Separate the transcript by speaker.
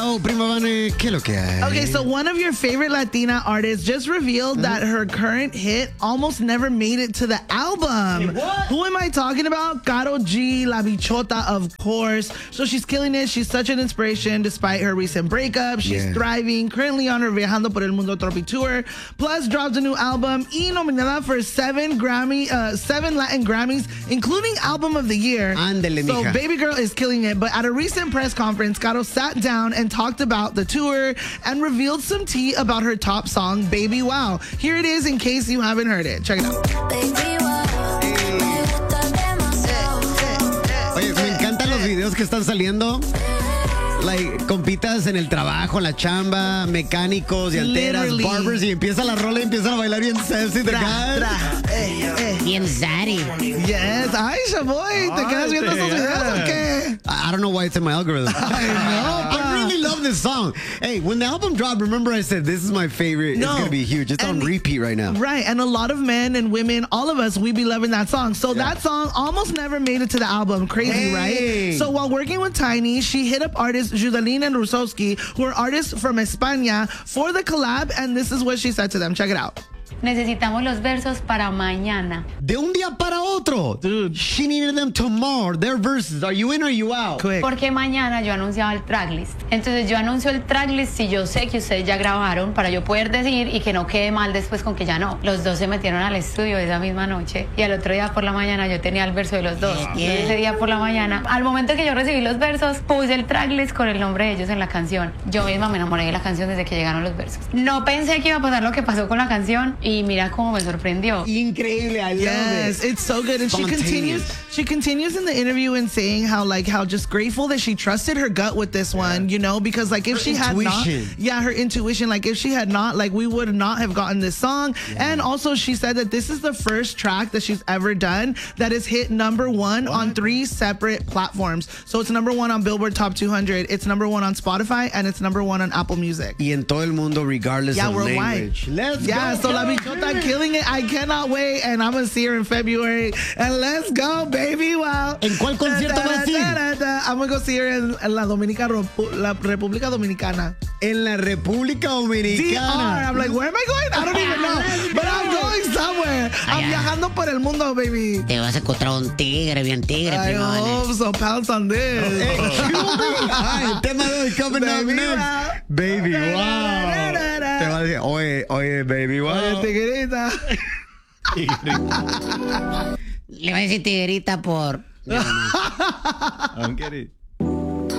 Speaker 1: Oh, Prima Vane, ¿qué es lo que hay?
Speaker 2: Okay, so one of your favorite Latina artists just revealed that her current hit almost never made it to the album.
Speaker 1: What?
Speaker 2: Who am I talking about? Karol G, La Bichota, of course. So she's killing it. She's such an inspiration despite her recent breakup. She's thriving, currently on her Viajando por el Mundo Tropi tour. Plus, dropped a new album y nominada for 7 Latin Grammys, including Album of the Year.
Speaker 1: Ándele,
Speaker 2: so
Speaker 1: mija.
Speaker 2: Baby Girl is killing it. But at a recent press conference, Karol sat down and talked about the tour and revealed some tea about her top song, Baby Wow. Here it is in case you haven't heard it. Check it out.
Speaker 3: Baby, wow, me gusta demasiado.
Speaker 1: Oye, me encantan los videos que están saliendo. Like, compitas en el trabajo, en la chamba, mecánicos, llanteras,
Speaker 2: Literally.
Speaker 1: barbers, y empieza la rola y empiezan a bailar bien sexy.
Speaker 4: Bien Zari.
Speaker 2: Yes. Ay, Shaboy, ¿te quedas viendo esos videos o qué?
Speaker 1: I don't know why it's in my algorithm. I really love this song. Hey, when the album dropped, remember I said this is my favorite.
Speaker 2: No.
Speaker 1: It's going to be huge. It's on repeat right now.
Speaker 2: Right, and a lot of men and women, all of us, we be loving that song. So that song almost never made it to the album. Crazy, right? So while working with Tiny, she hit up artists Judaline and Rusowski, who are artists from España, for the collab, and this is what she said to them. Check it out.
Speaker 5: Necesitamos los versos para mañana.
Speaker 1: De un día para otro.
Speaker 2: Dude.
Speaker 1: She needed them tomorrow. Their verses. Are you in or are you out?
Speaker 2: Quick.
Speaker 5: Porque mañana yo anunciaba el tracklist. Entonces yo anuncio el tracklist si yo sé que ustedes ya grabaron para yo poder decir y que no quede mal después con que ya no. Los dos se metieron al estudio esa misma noche y al otro día por la mañana yo tenía el verso de los dos. Y ese día por la mañana, al momento que yo recibí los versos, puse el tracklist con el nombre de ellos en la canción. Yo misma me enamoré de la canción desde que llegaron los versos. No pensé que iba a pasar lo que pasó con la canción y mira cómo me sorprendió.
Speaker 1: Increíble. I love
Speaker 2: Yes,
Speaker 1: it.
Speaker 2: it's so good. And she continues in the interview and saying how just grateful that she trusted her gut with this one, you know, because like if
Speaker 1: Her
Speaker 2: she had not,
Speaker 1: intuition.
Speaker 2: her intuition, like if she had not, like we would not have gotten this song. And also she said that this is the first track that she's ever done that has hit #1 on 3 separate platforms. So it's #1 on Billboard Top 200, it's #1 on Spotify, and it's #1 on Apple Music.
Speaker 1: Y en todo el mundo, regardless of
Speaker 2: worldwide.
Speaker 1: language. Let's go.
Speaker 2: So La Bichota killing it. I cannot wait, and I'm gonna see her in February. And let's go, baby! Wow.
Speaker 1: ¿En cuál concierto vas a ir?
Speaker 2: I'm gonna go see her in la República Dominicana.
Speaker 1: En la República Dominicana.
Speaker 2: DR. I'm like, where am I going? I don't even know, but I'm going somewhere. I'm viajando por el mundo, baby.
Speaker 4: Te vas a encontrar un tigre, bien tigre,
Speaker 2: I
Speaker 4: Prima Vane.
Speaker 2: hope so. Pounce on this.
Speaker 1: Ay, el tema de hoy coming up
Speaker 2: Baby,
Speaker 1: next.
Speaker 2: wow.
Speaker 1: Baby, wow. Te va a decir, oye, baby, wow.
Speaker 2: Oye, tigrita.
Speaker 4: Le va a decir tiguerita por...
Speaker 6: I don't get it.